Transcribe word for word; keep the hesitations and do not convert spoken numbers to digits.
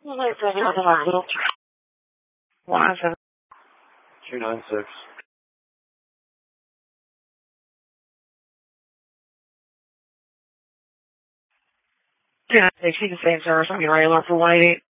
One nine seven. two nine six. two nine six, you can stay in service. I'm getting ready to learn for one eight eight.